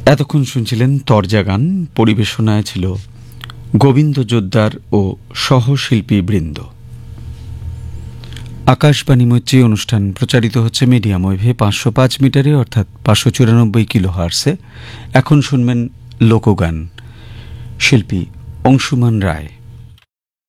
এতক্ষণ শুনছিলেন তরজা গান, পরিবেশনায় ছিল গোবিন্দ জোদ্দার ও সহশিল্পী বৃন্দ। আকাশবাণী মৈত্রী অনুষ্ঠান প্রচারিত হচ্ছে মিডিয়াম ওয়েভে 505 মিটারে অর্থাৎ 594 কিলোহার্টসে। এখন শুনবেন লোকগান, শিল্পী অংশুমান রায়।